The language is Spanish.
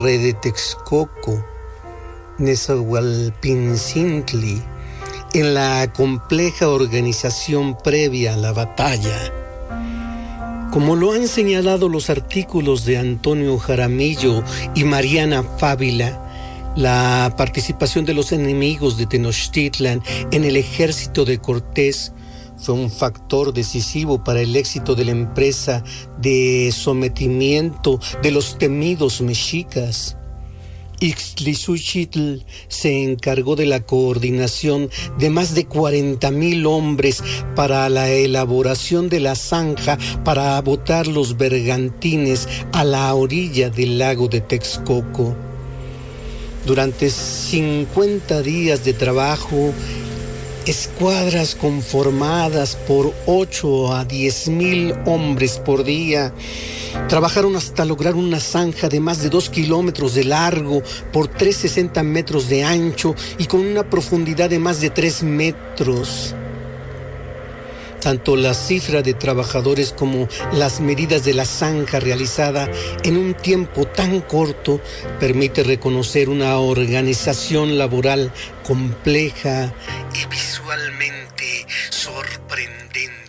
de Texcoco, Nezahualpinzintli, en la compleja organización previa a la batalla. Como lo han señalado los artículos de Antonio Jaramillo y Mariana Fávila, la participación de los enemigos de Tenochtitlan en el ejército de Cortés fue un factor decisivo para el éxito de la empresa de sometimiento de los temidos mexicas. Ixtlilxóchitl se encargó de la coordinación de más de 40,000 hombres para la elaboración de la zanja para botar los bergantines a la orilla del lago de Texcoco. Durante 50 días de trabajo, escuadras conformadas por 8 a 10,000 hombres por día trabajaron hasta lograr una zanja de más de 2 kilómetros de largo por 360 metros de ancho y con una profundidad de más de 3 metros. Tanto la cifra de trabajadores como las medidas de la zanja realizada en un tiempo tan corto permite reconocer una organización laboral compleja y visualmente sorprendente.